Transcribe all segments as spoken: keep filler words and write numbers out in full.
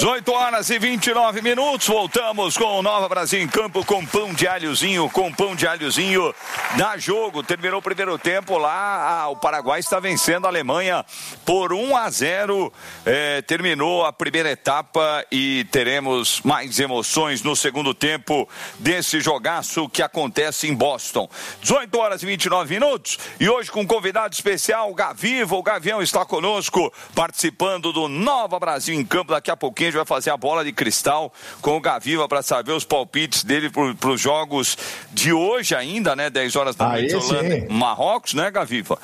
dezoito horas e vinte e nove minutos, voltamos com o Nova Brasil em campo com pão de alhozinho, com pão de alhozinho na jogo. Terminou o primeiro tempo lá, ah, o Paraguai está vencendo a Alemanha por um a zero, é, terminou a primeira etapa e teremos mais emoções no segundo tempo desse jogaço que acontece em Boston. dezoito horas e vinte e nove minutos e hoje com um convidado especial, o Gaviva, o Gavião está conosco, participando do Nova Brasil em campo. Daqui a pouquinho a gente vai fazer a bola de cristal com o Gaviva para saber os palpites dele para os jogos de hoje ainda, né? dez horas da noite, Holanda, Marrocos, né, Gaviva?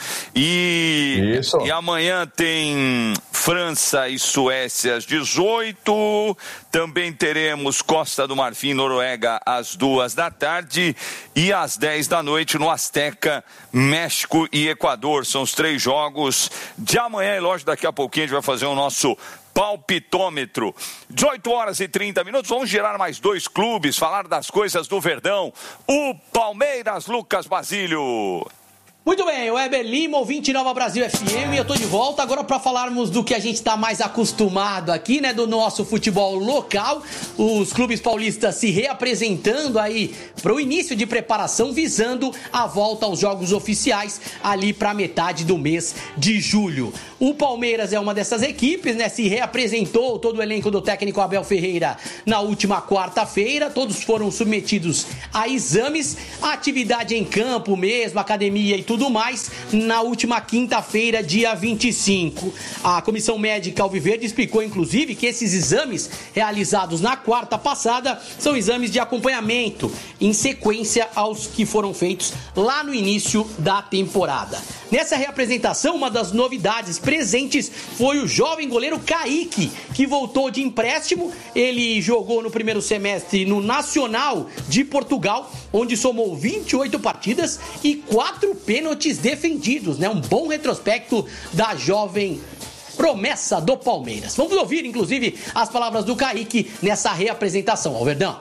E, Isso. e amanhã tem França e Suécia às dezoito. Também teremos Costa do Marfim, Noruega às duas da tarde e às dez da noite no Azteca, México e Equador. São os três jogos de amanhã e lógico, daqui a pouquinho a gente vai fazer o nosso palpitômetro. dezoito horas e trinta minutos, vamos girar mais dois clubes, falar das coisas do Verdão. O Palmeiras, Lucas Basílio. Muito bem, o Weber Lima, ouvinte Nova Brasil F M, eu tô de volta agora para falarmos do que a gente está mais acostumado aqui, né, do nosso futebol local, os clubes paulistas se reapresentando aí para o início de preparação, visando a volta aos jogos oficiais ali para metade do mês de julho. O Palmeiras é uma dessas equipes, né, se reapresentou todo o elenco do técnico Abel Ferreira na última quarta-feira, todos foram submetidos a exames, a atividade em campo mesmo, academia e tudo tudo mais na última quinta-feira, dia vinte e cinco. A Comissão Médica Alviverde explicou, inclusive, que esses exames realizados na quarta passada são exames de acompanhamento, em sequência aos que foram feitos lá no início da temporada. Nessa reapresentação, uma das novidades presentes foi o jovem goleiro Kaique, que voltou de empréstimo. Ele jogou no primeiro semestre no Nacional de Portugal, onde somou vinte e oito partidas e quatro pênaltis defendidos, né? Um bom retrospecto da jovem promessa do Palmeiras. Vamos ouvir, inclusive, as palavras do Kaique nessa reapresentação, Alverdão.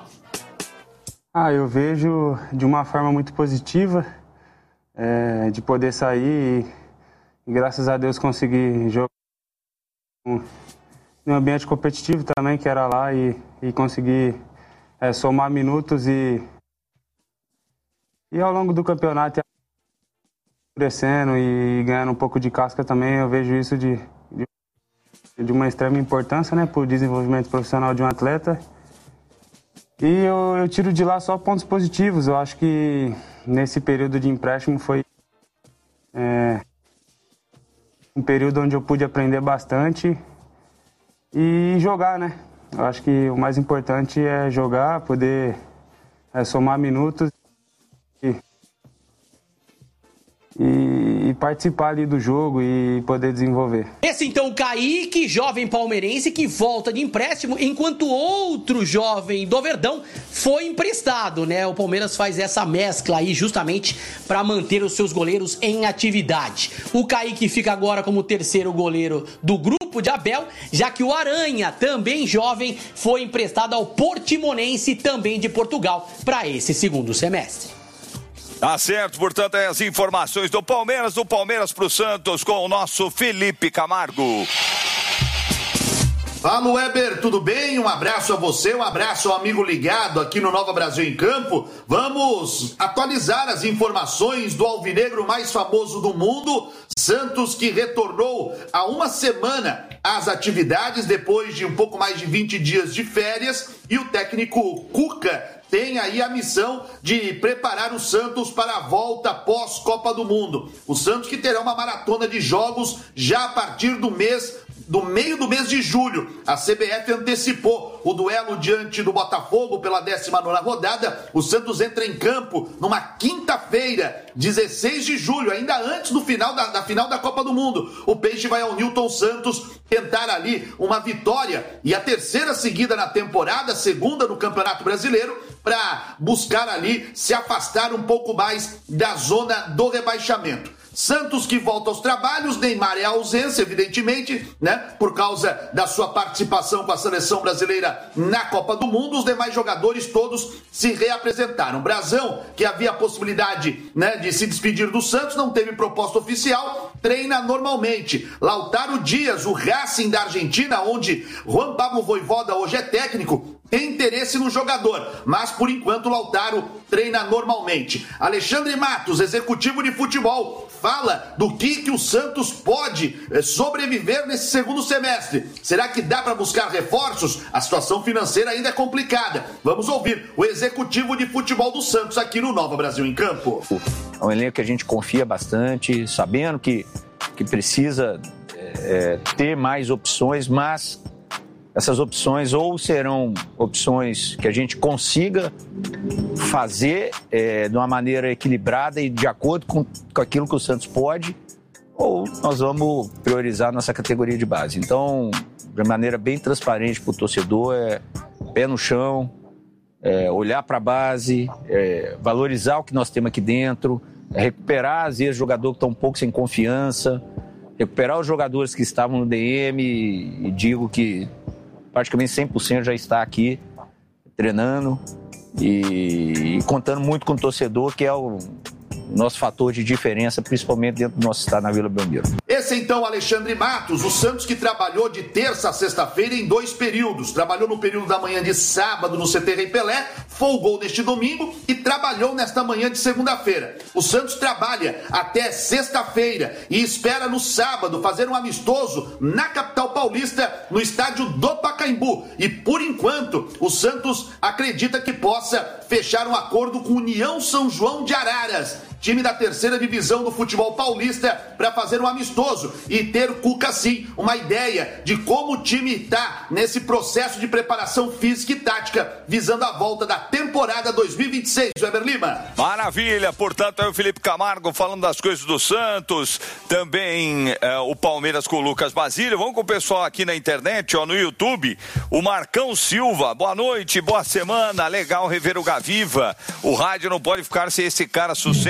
Ah, eu vejo de uma forma muito positiva, é, de poder sair e, e, graças a Deus, conseguir jogar em um ambiente competitivo também, que era lá, e, e conseguir é, somar minutos e, e ao longo do campeonato crescendo e ganhando um pouco de casca também. Eu vejo isso de, de, de uma extrema importância, né, para o desenvolvimento profissional de um atleta. E eu, eu tiro de lá só pontos positivos. Eu acho que nesse período de empréstimo foi é, um período onde eu pude aprender bastante e jogar, né? Eu acho que o mais importante é jogar, poder é, somar minutos e, e, e participar ali do jogo e poder desenvolver. Esse então o Kaique, jovem palmeirense que volta de empréstimo, enquanto outro jovem do Verdão foi emprestado, né? O Palmeiras faz essa mescla aí justamente para manter os seus goleiros em atividade. O Kaique fica agora como terceiro goleiro do grupo de Abel, já que o Aranha, também jovem, foi emprestado ao Portimonense, também de Portugal, para esse segundo semestre. Tá certo, portanto, é as informações do Palmeiras, do Palmeiras pro Santos, com o nosso Felipe Camargo. Fala, Weber, tudo bem? Um abraço a você, um abraço ao amigo ligado aqui no Nova Brasil em Campo. Vamos atualizar as informações do alvinegro mais famoso do mundo, Santos, que retornou há uma semana às atividades depois de um pouco mais de vinte dias de férias, e o técnico Cuca tem aí a missão de preparar o Santos para a volta pós-Copa do Mundo. O Santos que terá uma maratona de jogos já a partir do mês, do meio do mês de julho. A C B F antecipou o duelo diante do Botafogo pela décima nona rodada. O Santos entra em campo numa quinta-feira, dezesseis de julho, ainda antes do final da, da final da Copa do Mundo. O Peixe vai ao Newton Santos tentar ali uma vitória e a terceira seguida na temporada, segunda no Campeonato Brasileiro, para buscar ali se afastar um pouco mais da zona do rebaixamento. Santos que volta aos trabalhos, Neymar é a ausência, evidentemente, né? Por causa da sua participação com a seleção brasileira na Copa do Mundo, os demais jogadores todos se reapresentaram. Brasão, que havia a possibilidade, né, de se despedir do Santos, não teve proposta oficial, treina normalmente. Lautaro Dias, o Racing da Argentina, onde Juan Pablo Vojvoda hoje é técnico, tem interesse no jogador, mas por enquanto Lautaro treina normalmente. Alexandre Matos, executivo de futebol, fala do que, que o Santos pode sobreviver nesse segundo semestre. Será que dá para buscar reforços? A situação financeira ainda é complicada. Vamos ouvir o executivo de futebol do Santos aqui no Nova Brasil em Campo. É um elenco que a gente confia bastante, sabendo que, que precisa é, ter mais opções, mas essas opções ou serão opções que a gente consiga fazer é, de uma maneira equilibrada e de acordo com, com aquilo que o Santos pode, ou nós vamos priorizar nossa categoria de base. Então, de maneira bem transparente para o torcedor, é pé no chão, é, olhar para a base, é, valorizar o que nós temos aqui dentro, é, recuperar, às vezes, jogador que está um pouco sem confiança, recuperar os jogadores que estavam no D M e, e digo que praticamente cem por cento já está aqui treinando e, e contando muito com o torcedor, que é o nosso fator de diferença, principalmente dentro do nosso estado na Vila Belmiro. Esse então, Alexandre Matos, o Santos que trabalhou de terça a sexta-feira em dois períodos. Trabalhou no período da manhã de sábado no C T Rei Pelé, folgou neste domingo e trabalhou nesta manhã de segunda-feira. O Santos trabalha até sexta-feira e espera no sábado fazer um amistoso na capital paulista, no estádio do Pacaembu. E por enquanto, o Santos acredita que possa fechar um acordo com União São João de Araras, time da terceira divisão do futebol paulista, para fazer um amistoso e ter, Cuca, sim, uma ideia de como o time está nesse processo de preparação física e tática, visando a volta da temporada dois mil e vinte e seis, Weber Lima. Maravilha, portanto, é o Felipe Camargo falando das coisas do Santos, também é, o Palmeiras com o Lucas Basílio. Vamos com o pessoal aqui na internet, ó, no YouTube, o Marcão Silva, boa noite, boa semana, legal rever o Gaviva, o rádio não pode ficar sem esse cara, sucesso.